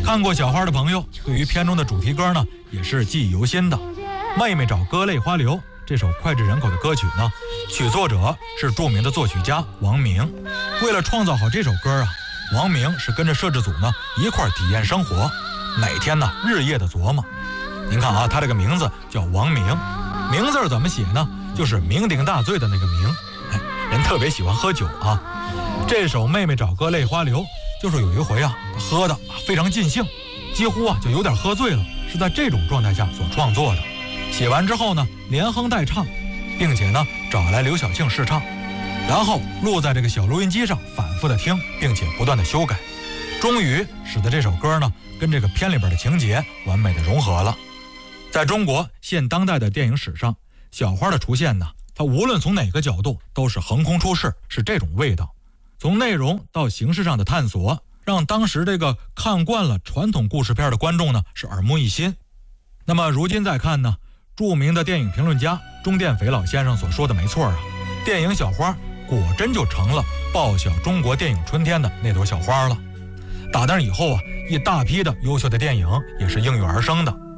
看过小花的朋友，对于片中的主题歌呢，也是记忆犹新的。妹妹找哥泪花流这首脍炙人口的歌曲呢，曲作者是著名的作曲家王明。为了创造好这首歌啊，王明是跟着摄制组呢一块体验生活，每天呢日夜的琢磨。您看啊，他这个名字叫王明，名字怎么写呢？就是酩酊大醉的那个酩。人特别喜欢喝酒啊。这首妹妹找哥泪花流，就是有一回啊，喝的非常尽兴，几乎啊就有点喝醉了，是在这种状态下所创作的。写完之后呢，连哼带唱，并且呢找来刘晓庆试唱，然后录在这个小录音机上反复的听，并且不断的修改，终于使得这首歌呢跟这个片里边的情节完美的融合了。在中国现当代的电影史上，小花的出现呢，它无论从哪个角度都是横空出世，是这种味道。从内容到形式上的探索，让当时这个看惯了传统故事片的观众呢是耳目一新。那么如今再看呢，著名的电影评论家钟殿斐老先生所说的没错啊，电影小花果真就成了报晓中国电影春天的那朵小花了。打那以后啊，一大批的优秀的电影也是应运而生的。